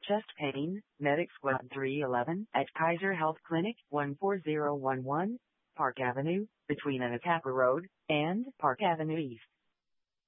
Chest pain, Medic Squad 311 at Kaiser Health Clinic, 14011, Park Avenue, between Anacapa Road and Park Avenue East.